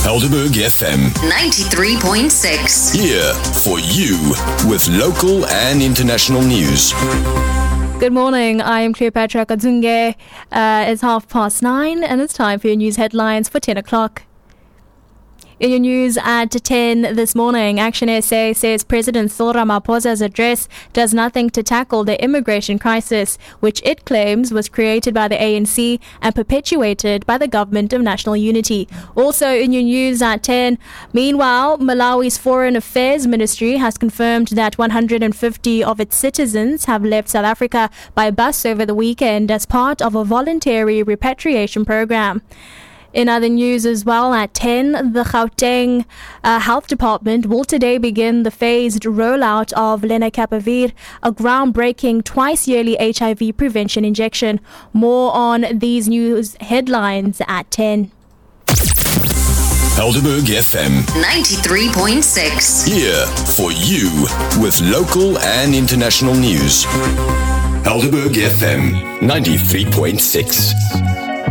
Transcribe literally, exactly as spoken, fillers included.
Helderberg F M ninety-three point six. Here for you with local and international news. Good morning, I am Cleopatra Kadzunge. Uh, it's half past nine and it's time for your news headlines for ten o'clock. In your news at ten this morning, Action S A says President Cyril Ramaphosa's address does nothing to tackle the immigration crisis, which it claims was created by the A N C and perpetuated by the Government of National Unity. Also in your news at ten, meanwhile, Malawi's Foreign Affairs Ministry has confirmed that one hundred fifty of its citizens have left South Africa by bus over the weekend as part of a voluntary repatriation program. In other news as well, at ten, the Gauteng uh, Health Department will today begin the phased rollout of Lenacapavir, a groundbreaking twice-yearly H I V prevention injection. More on these news headlines at ten. Helderberg F M ninety-three point six. Here for you with local and international news. Helderberg F M ninety-three point six.